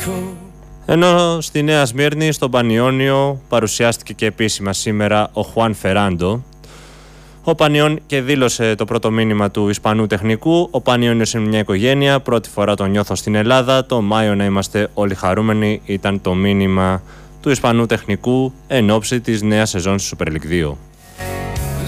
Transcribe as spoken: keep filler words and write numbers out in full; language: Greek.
Ενώ στη Νέα Σμύρνη, στον Πανιόνιο, παρουσιάστηκε και επίσημα σήμερα ο Χουάν Φεράντο. Ο Πανιόν και δήλωσε το πρώτο μήνυμα του Ισπανού τεχνικού. Ο Πανιόνιος είναι μια οικογένεια, πρώτη φορά τον νιώθω στην Ελλάδα, το Μάιο να είμαστε όλοι χαρούμενοι, ήταν το μήνυμα του Ισπανού τεχνικού εν ώψη της νέας σεζόν στη Super League δύο.